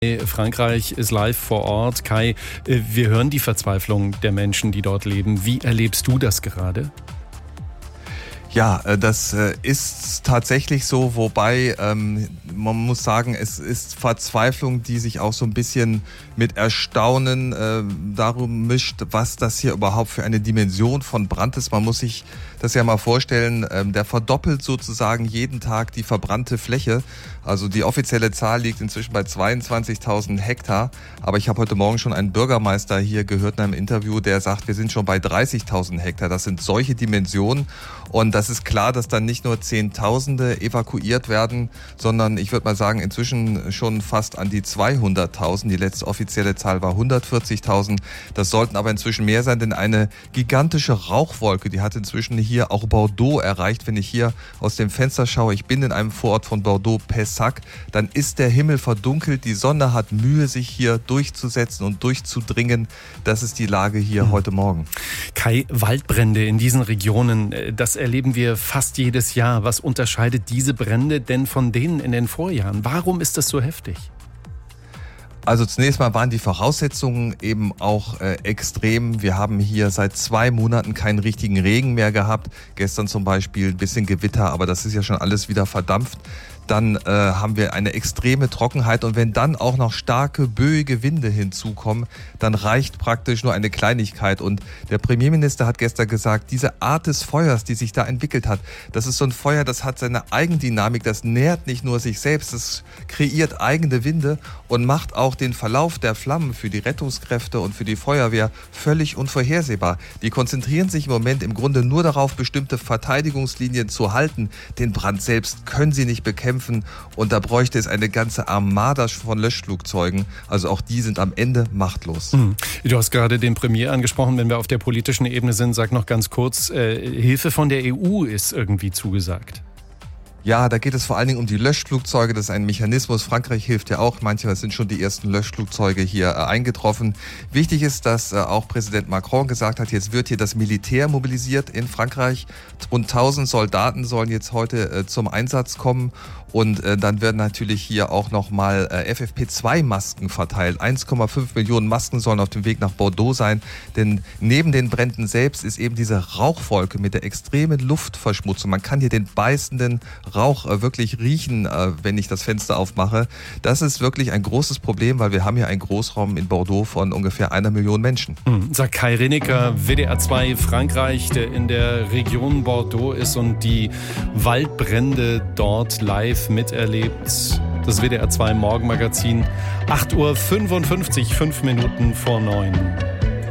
Frankreich ist live vor Ort. Kai, wir hören die Verzweiflung der Menschen, die dort leben. Wie erlebst du das gerade? Ja, das ist tatsächlich so, wobei man muss sagen, es ist Verzweiflung, die sich auch so ein bisschen mit Erstaunen darum mischt, was das hier überhaupt für eine Dimension von Brand ist. Man muss sich das ja mal vorstellen, der verdoppelt sozusagen jeden Tag die verbrannte Fläche. Also die offizielle Zahl liegt inzwischen bei 22.000 Hektar. Aber ich habe heute Morgen schon einen Bürgermeister hier gehört in einem Interview, der sagt, wir sind schon bei 30.000 Hektar. Das sind solche Dimensionen. Und das ist klar, dass dann nicht nur Zehntausende evakuiert werden, sondern ich würde mal sagen, inzwischen schon fast an die 200.000. Die letzte offizielle Zahl war 140.000. Das sollten aber inzwischen mehr sein, denn eine gigantische Rauchwolke, die hat inzwischen hier auch Bordeaux erreicht. Wenn ich hier aus dem Fenster schaue, ich bin in einem Vorort von Bordeaux, Pessac, dann ist der Himmel verdunkelt. Die Sonne hat Mühe, sich hier durchzusetzen und durchzudringen. Das ist die Lage hier heute Morgen. Kai, Waldbrände in diesen Regionen, das erleben wir fast jedes Jahr. Was unterscheidet diese Brände denn von denen in den Vorjahren? Warum ist das so heftig? Also zunächst mal waren die Voraussetzungen eben auch extrem. Wir haben hier seit 2 Monaten keinen richtigen Regen mehr gehabt. Gestern zum Beispiel ein bisschen Gewitter, aber das ist ja schon alles wieder verdampft. Dann haben wir eine extreme Trockenheit und wenn dann auch noch starke, böige Winde hinzukommen, dann reicht praktisch nur eine Kleinigkeit. Und der Premierminister hat gestern gesagt, diese Art des Feuers, die sich da entwickelt hat, das ist so ein Feuer, das hat seine Eigendynamik, das nährt nicht nur sich selbst, es kreiert eigene Winde und macht auch den Verlauf der Flammen für die Rettungskräfte und für die Feuerwehr völlig unvorhersehbar. Die konzentrieren sich im Moment im Grunde nur darauf, bestimmte Verteidigungslinien zu halten. Den Brand selbst können sie nicht bekämpfen. Und da bräuchte es eine ganze Armada von Löschflugzeugen. Also auch die sind am Ende machtlos. Du hast gerade den Premier angesprochen. Wenn wir auf der politischen Ebene sind, sag noch ganz kurz, Hilfe von der EU ist irgendwie zugesagt. Ja, da geht es vor allen Dingen um die Löschflugzeuge. Das ist ein Mechanismus. Frankreich hilft ja auch. Manchmal sind schon die ersten Löschflugzeuge hier eingetroffen. Wichtig ist, dass auch Präsident Macron gesagt hat, jetzt wird hier das Militär mobilisiert in Frankreich. Rund 1000 Soldaten sollen jetzt heute zum Einsatz kommen. Und dann werden natürlich hier auch nochmal FFP2-Masken verteilt. 1,5 Millionen Masken sollen auf dem Weg nach Bordeaux sein. Denn neben den Bränden selbst ist eben diese Rauchwolke mit der extremen Luftverschmutzung. Man kann hier den beißenden Rauch wirklich riechen, wenn ich das Fenster aufmache. Das ist wirklich ein großes Problem, weil wir haben hier einen Großraum in Bordeaux von ungefähr 1 Million Menschen. Sagt Kai Rinecker, WDR 2 Frankreich, der in der Region Bordeaux ist und die Waldbrände dort live miterlebt. Das WDR 2 Morgenmagazin, 8:55 Uhr, 5 Minuten vor 9.